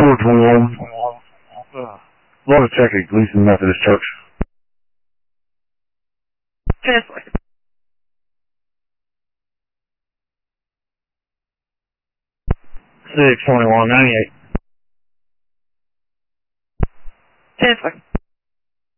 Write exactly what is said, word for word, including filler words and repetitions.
four twenty-one. Florida Turkey, Gleason Methodist Church. Translate. six twenty-one ninety-eight. Translate.